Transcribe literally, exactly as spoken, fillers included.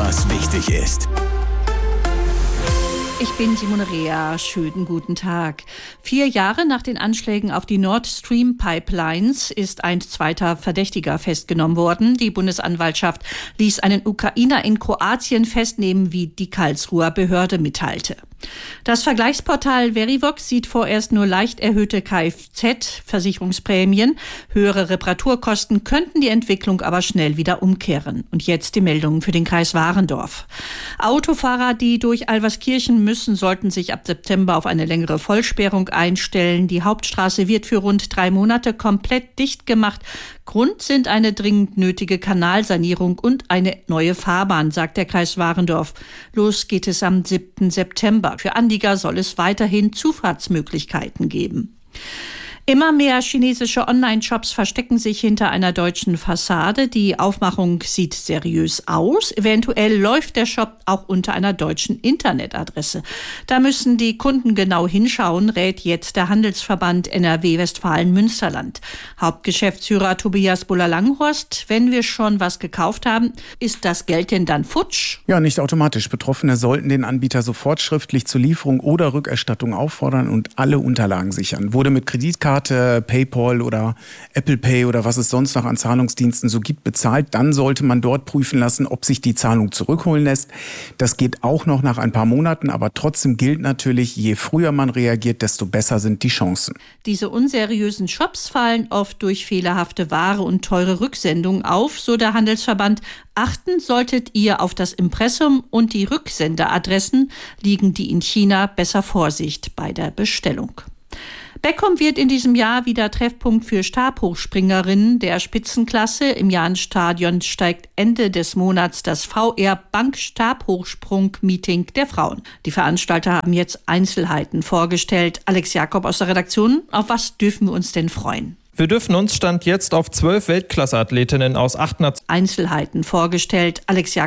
was wichtig ist. Ich bin Simone Rea. Schönen guten Tag. Vier Jahre nach den Anschlägen auf die Nord Stream Pipelines ist ein zweiter Verdächtiger festgenommen worden. Die Bundesanwaltschaft ließ einen Ukrainer in Kroatien festnehmen, wie die Karlsruher Behörde mitteilte. Das Vergleichsportal Verivox sieht vorerst nur leicht erhöhte Kfz-Versicherungsprämien. Höhere Reparaturkosten könnten die Entwicklung aber schnell wieder umkehren. Und jetzt die Meldungen für den Kreis Warendorf. Autofahrer, die durch Alverskirchen müssen, sollten sich ab September auf eine längere Vollsperrung einstellen. Die Hauptstraße wird für rund drei Monate komplett dicht gemacht. Grund sind eine dringend nötige Kanalsanierung und eine neue Fahrbahn, sagt der Kreis Warendorf. Los geht es am siebten September. Für Anlieger soll es weiterhin Zufahrtsmöglichkeiten geben. Immer mehr chinesische Online-Shops verstecken sich hinter einer deutschen Fassade. Die Aufmachung sieht seriös aus. Eventuell läuft der Shop auch unter einer deutschen Internetadresse. Da müssen die Kunden genau hinschauen, rät jetzt der Handelsverband N R W Westfalen-Münsterland. Hauptgeschäftsführer Tobias Buller-Langhorst: Wenn wir schon was gekauft haben, ist das Geld denn dann futsch? Ja, nicht automatisch. Betroffene sollten den Anbieter sofort schriftlich zur Lieferung oder Rückerstattung auffordern und alle Unterlagen sichern. Wurde mit Kreditkarte, PayPal oder Apple Pay oder was es sonst noch an Zahlungsdiensten so gibt, bezahlt, dann sollte man dort prüfen lassen, ob sich die Zahlung zurückholen lässt. Das geht auch noch nach ein paar Monaten, aber trotzdem gilt natürlich, je früher man reagiert, desto besser sind die Chancen. Diese unseriösen Shops fallen oft durch fehlerhafte Ware und teure Rücksendungen auf, so der Handelsverband. Achten solltet ihr auf das Impressum und die Rücksenderadressen. Liegen die in China, besser Vorsicht bei der Bestellung. Beckum wird in diesem Jahr wieder Treffpunkt für Stabhochspringerinnen der Spitzenklasse. Im Jahnstadion steigt Ende des Monats das V R Bank Stabhochsprung-Meeting der Frauen. Die Veranstalter haben jetzt Einzelheiten vorgestellt. Alex Jakob aus der Redaktion, auf was dürfen wir uns denn freuen? Wir dürfen uns Stand jetzt auf zwölf Weltklasse-Athletinnen aus acht Nationen Einzelheiten vorgestellt. Alex Jakob